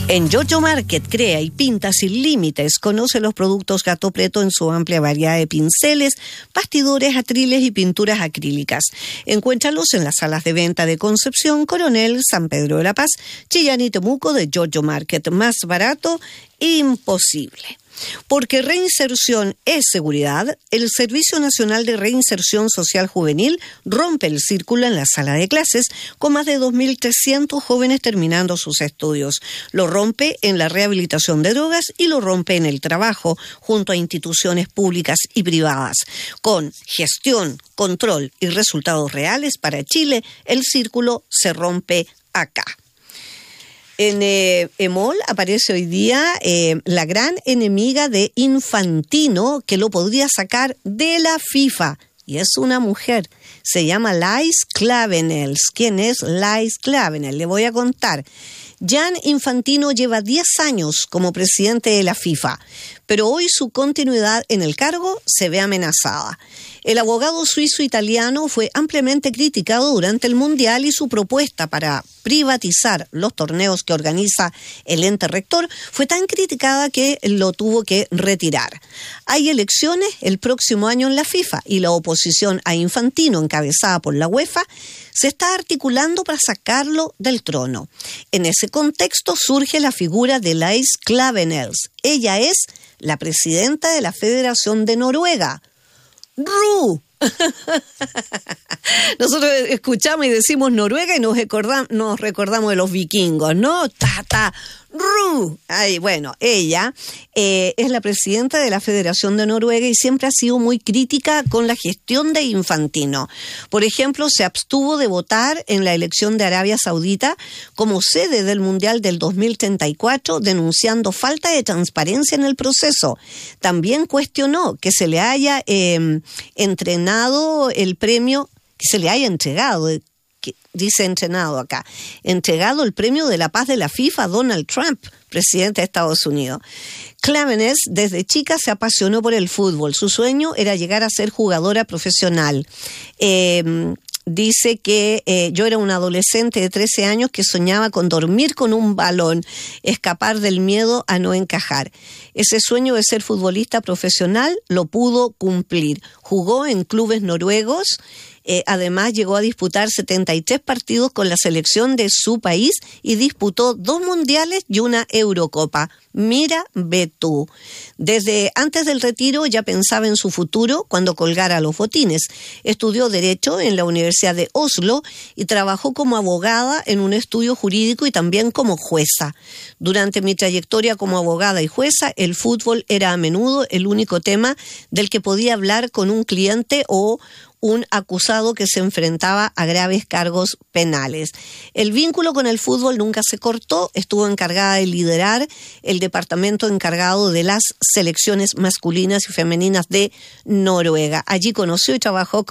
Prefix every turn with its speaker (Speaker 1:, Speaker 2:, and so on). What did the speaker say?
Speaker 1: En Giorgio Market crea y pinta sin límites. Conoce los productos Gato Preto en su amplia variedad de pinceles, bastidores, atriles y pinturas acrílicas. Encuéntralos en las salas de venta de Concepción, Coronel, San Pedro de la Paz, Chillán y Temuco de Giorgio Market. Más barato, imposible. Porque reinserción es seguridad, el Servicio Nacional de Reinserción Social Juvenil rompe el círculo en la sala de clases con más de 2.300 jóvenes terminando sus estudios. Lo rompe en la rehabilitación de drogas y lo rompe en el trabajo junto a instituciones públicas y privadas. Con gestión, control y resultados reales para Chile, el círculo se rompe acá. En EMOL aparece hoy día la gran enemiga de Infantino, que lo podría sacar de la FIFA. Y es una mujer. Se llama Laís Clavenels. ¿Quién es Laís Clavenels? Le voy a contar. Gianni Infantino lleva 10 años como presidente de la FIFA, pero hoy su continuidad en el cargo se ve amenazada. El abogado suizo-italiano fue ampliamente criticado durante el Mundial y su propuesta para privatizar los torneos que organiza el ente rector fue tan criticada que lo tuvo que retirar. Hay elecciones el próximo año en la FIFA y la oposición a Infantino, encabezada por la UEFA, se está articulando para sacarlo del trono. En ese contexto surge la figura de Laís Clavenels. Ella es la presidenta de la Federación de Noruega. ¡Ru! Nosotros escuchamos y decimos Noruega y nos recordamos de los vikingos, ¿no? ¡Ru! Ay, bueno, ella es la presidenta de la Federación de Noruega y siempre ha sido muy crítica con la gestión de Infantino. Por ejemplo, se abstuvo de votar en la elección de Arabia Saudita como sede del Mundial del 2034, denunciando falta de transparencia en el proceso. También cuestionó que se le haya entregado el premio el premio de la paz de la FIFA a Donald Trump, presidente de Estados Unidos. Clavenels desde chica se apasionó por el fútbol. Su sueño era llegar a ser jugadora profesional. Dice que yo era una adolescente de 13 años que soñaba con dormir con un balón, escapar del miedo a no encajar. Ese sueño de ser futbolista profesional lo pudo cumplir. Jugó en clubes noruegos. Además llegó a disputar 73 partidos con la selección de su país y disputó 2 mundiales y una Eurocopa. Mira, ve tú. Desde antes del retiro ya pensaba en su futuro cuando colgara los botines. Estudió Derecho en la Universidad de Oslo y trabajó como abogada en un estudio jurídico y también como jueza. Durante mi trayectoria como abogada y jueza, el fútbol era a menudo el único tema del que podía hablar con un cliente o un acusado que se enfrentaba a graves cargos penales. El vínculo con el fútbol nunca se cortó, estuvo encargada de liderar el departamento encargado de las selecciones masculinas y femeninas de Noruega. Allí conoció y trabajó